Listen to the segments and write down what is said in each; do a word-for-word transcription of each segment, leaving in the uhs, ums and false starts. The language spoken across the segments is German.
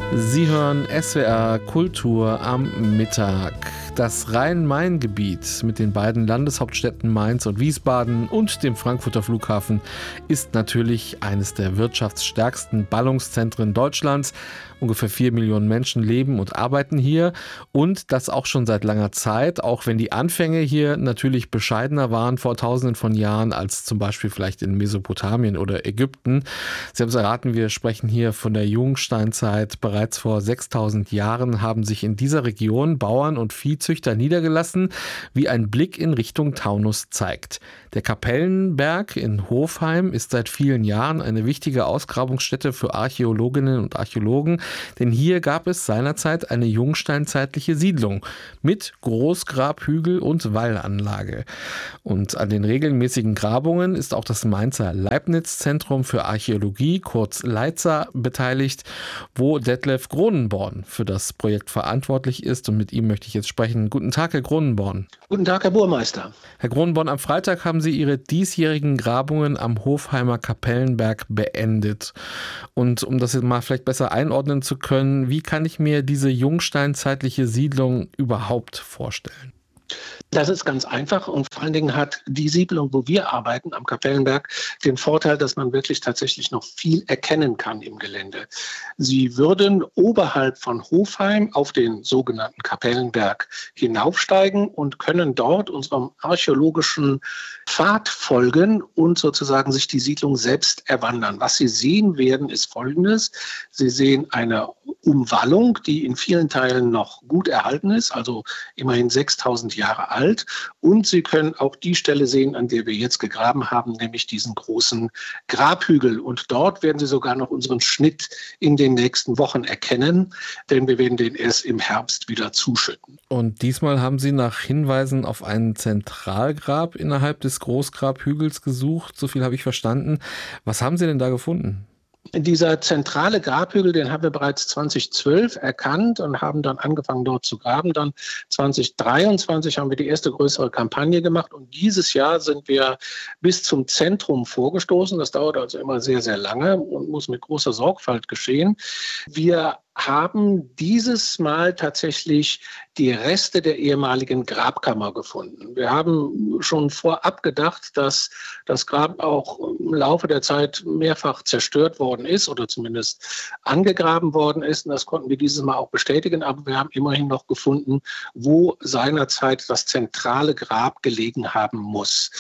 Sie hören S W R Kultur am Mittag. Das Rhein-Main-Gebiet mit den beiden Landeshauptstädten Mainz und Wiesbaden und dem Frankfurter Flughafen ist natürlich eines der wirtschaftsstärksten Ballungszentren Deutschlands. Ungefähr vier Millionen Menschen leben und arbeiten hier und das auch schon seit langer Zeit, auch wenn die Anfänge hier natürlich bescheidener waren vor tausenden von Jahren als zum Beispiel vielleicht in Mesopotamien oder Ägypten. Sie haben es erraten, wir sprechen hier von der Jungsteinzeit. Bereits vor sechstausend Jahren haben sich in dieser Region Bauern und Viehzüchter niedergelassen, wie ein Blick in Richtung Taunus zeigt. Der Kapellenberg in Hofheim ist seit vielen Jahren eine wichtige Ausgrabungsstätte für Archäologinnen und Archäologen, denn hier gab es seinerzeit eine jungsteinzeitliche Siedlung mit Großgrabhügel und Wallanlage. Und an den regelmäßigen Grabungen ist auch das Mainzer Leibniz-Zentrum für Archäologie, kurz LEIZA, beteiligt, wo Detlef Gronenborn für das Projekt verantwortlich ist. Und mit ihm möchte ich jetzt sprechen. Guten Tag, Herr Gronenborn. Guten Tag, Herr Burmeister. Herr Gronenborn, am Freitag haben Sie Ihre diesjährigen Grabungen am Hofheimer Kapellenberg beendet. Und um das jetzt mal vielleicht besser einordnen zu können, wie kann ich mir diese jungsteinzeitliche Siedlung überhaupt vorstellen? Das ist ganz einfach und vor allen Dingen hat die Siedlung, wo wir arbeiten, am Kapellenberg, den Vorteil, dass man wirklich tatsächlich noch viel erkennen kann im Gelände. Sie würden oberhalb von Hofheim auf den sogenannten Kapellenberg hinaufsteigen und können dort unserem archäologischen Pfad folgen und sozusagen sich die Siedlung selbst erwandern. Was Sie sehen werden, ist Folgendes. Sie sehen eine Umwallung, die in vielen Teilen noch gut erhalten ist, also immerhin sechstausend Jahre alt. Und Sie können auch die Stelle sehen, an der wir jetzt gegraben haben, nämlich diesen großen Grabhügel. Und dort werden Sie sogar noch unseren Schnitt in den nächsten Wochen erkennen, denn wir werden den erst im Herbst wieder zuschütten. Und diesmal haben Sie nach Hinweisen auf ein Zentralgrab innerhalb des Großgrabhügels gesucht, so viel habe ich verstanden. Was haben Sie denn da gefunden? Dieser zentrale Grabhügel, den haben wir bereits zweitausendzwölf erkannt und haben dann angefangen, dort zu graben. Dann zweitausenddreiundzwanzig haben wir die erste größere Kampagne gemacht und dieses Jahr sind wir bis zum Zentrum vorgestoßen. Das dauert also immer sehr, sehr lange und muss mit großer Sorgfalt geschehen. Wir haben dieses Mal tatsächlich die Reste der ehemaligen Grabkammer gefunden. Wir haben schon vorab gedacht, dass das Grab auch im Laufe der Zeit mehrfach zerstört worden ist oder zumindest angegraben worden ist. Und das konnten wir dieses Mal auch bestätigen. Aber wir haben immerhin noch gefunden, wo seinerzeit das zentrale Grab gelegen haben muss.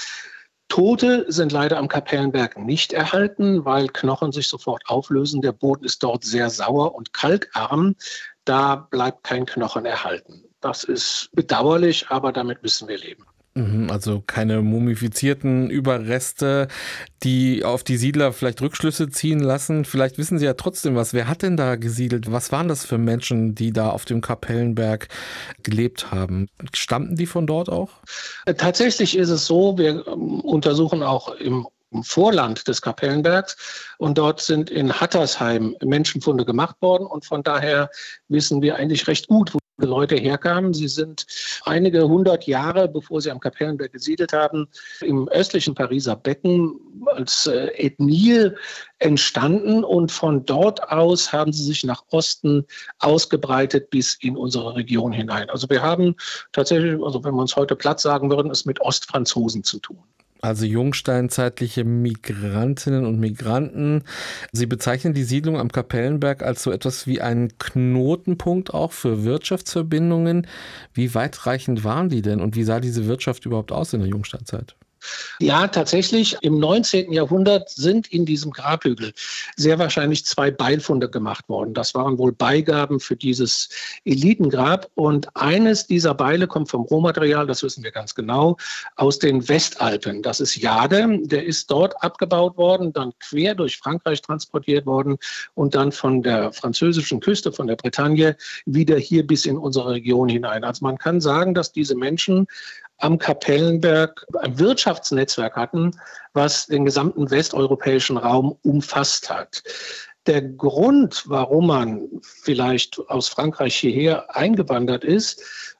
Tote sind leider am Kapellenberg nicht erhalten, weil Knochen sich sofort auflösen. Der Boden ist dort sehr sauer und kalkarm. Da bleibt kein Knochen erhalten. Das ist bedauerlich, aber damit müssen wir leben. Also keine mumifizierten Überreste, die auf die Siedler vielleicht Rückschlüsse ziehen lassen. Vielleicht wissen Sie ja trotzdem was. Wer hat denn da gesiedelt? Was waren das für Menschen, die da auf dem Kapellenberg gelebt haben? Stammten die von dort auch? Tatsächlich ist es so, wir untersuchen auch im im Vorland des Kapellenbergs und dort sind in Hattersheim Menschenfunde gemacht worden und von daher wissen wir eigentlich recht gut, wo die Leute herkamen. Sie sind einige hundert Jahre, bevor sie am Kapellenberg gesiedelt haben, im östlichen Pariser Becken als äh, Ethnie entstanden und von dort aus haben sie sich nach Osten ausgebreitet bis in unsere Region hinein. Also wir haben tatsächlich, also wenn wir uns heute platt sagen würden, es mit Ostfranzosen zu tun. Also jungsteinzeitliche Migrantinnen und Migranten. Sie bezeichnen die Siedlung am Kapellenberg als so etwas wie einen Knotenpunkt auch für Wirtschaftsverbindungen. Wie weitreichend waren die denn und wie sah diese Wirtschaft überhaupt aus in der Jungsteinzeit? Ja, tatsächlich. Im neunzehnten Jahrhundert sind in diesem Grabhügel sehr wahrscheinlich zwei Beilfunde gemacht worden. Das waren wohl Beigaben für dieses Elitengrab. Und eines dieser Beile kommt vom Rohmaterial, das wissen wir ganz genau, aus den Westalpen. Das ist Jade. Der ist dort abgebaut worden, dann quer durch Frankreich transportiert worden und dann von der französischen Küste, von der Bretagne, wieder hier bis in unsere Region hinein. Also man kann sagen, dass diese Menschen am Kapellenberg ein Wirtschaftsnetzwerk hatten, was den gesamten westeuropäischen Raum umfasst hat. Der Grund, warum man vielleicht aus Frankreich hierher eingewandert ist,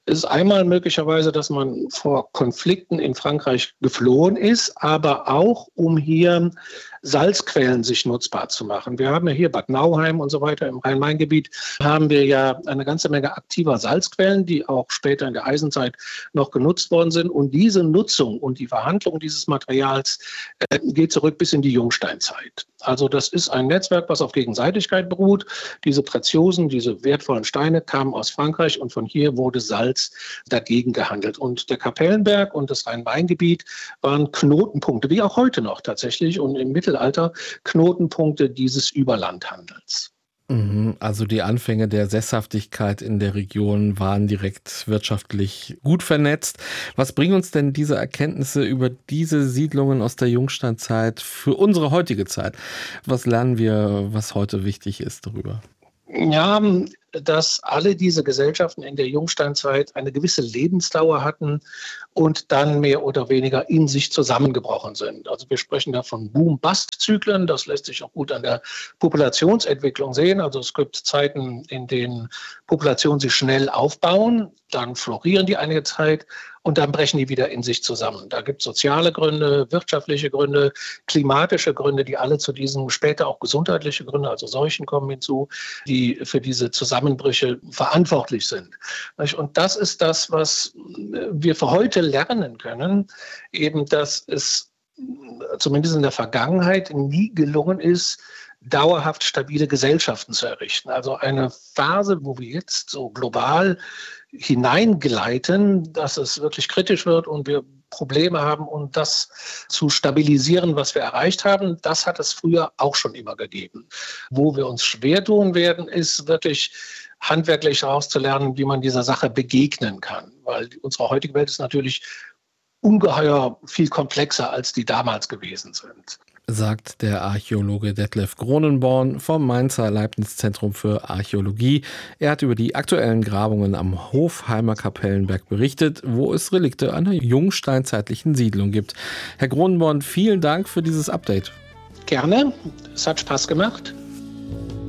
Es ist einmal möglicherweise, dass man vor Konflikten in Frankreich geflohen ist, aber auch um hier Salzquellen sich nutzbar zu machen. Wir haben ja hier Bad Nauheim und so weiter im Rhein-Main-Gebiet, haben wir ja eine ganze Menge aktiver Salzquellen, die auch später in der Eisenzeit noch genutzt worden sind. Und diese Nutzung und die Verhandlung dieses Materials äh, geht zurück bis in die Jungsteinzeit. Also das ist ein Netzwerk, was auf Gegenseitigkeit beruht. Diese Preziosen, diese wertvollen Steine kamen aus Frankreich und von hier wurde Salz dagegen gehandelt. Und der Kapellenberg und das Rhein-Main-Gebiet waren Knotenpunkte, wie auch heute noch tatsächlich und im Mittelalter Knotenpunkte dieses Überlandhandels. Also die Anfänge der Sesshaftigkeit in der Region waren direkt wirtschaftlich gut vernetzt. Was bringen uns denn diese Erkenntnisse über diese Siedlungen aus der Jungsteinzeit für unsere heutige Zeit? Was lernen wir, was heute wichtig ist darüber? Ja, dass alle diese Gesellschaften in der Jungsteinzeit eine gewisse Lebensdauer hatten und dann mehr oder weniger in sich zusammengebrochen sind. Also wir sprechen da von Boom-Bust-Zyklen. Das lässt sich auch gut an der Populationsentwicklung sehen. Also es gibt Zeiten, in denen Populationen sich schnell aufbauen, dann florieren die einige Zeit und dann brechen die wieder in sich zusammen. Da gibt es soziale Gründe, wirtschaftliche Gründe, klimatische Gründe, die alle zu diesen, später auch gesundheitliche Gründe, also Seuchen kommen hinzu, die für diese Zusammenbrüche verantwortlich sind. Und das ist das, was wir für heute lernen können, eben, dass es zumindest in der Vergangenheit nie gelungen ist, dauerhaft stabile Gesellschaften zu errichten. Also eine Phase, wo wir jetzt so global hineingleiten, dass es wirklich kritisch wird und wir Probleme haben, um das zu stabilisieren, was wir erreicht haben. Das hat es früher auch schon immer gegeben. Wo wir uns schwer tun werden, ist wirklich handwerklich herauszulernen, wie man dieser Sache begegnen kann. Weil unsere heutige Welt ist natürlich ungeheuer viel komplexer, als die damals gewesen sind. Sagt der Archäologe Detlef Gronenborn vom Mainzer Leibniz-Zentrum für Archäologie. Er hat über die aktuellen Grabungen am Hofheimer Kapellenberg berichtet, wo es Relikte einer jungsteinzeitlichen Siedlung gibt. Herr Gronenborn, vielen Dank für dieses Update. Gerne, es hat Spaß gemacht.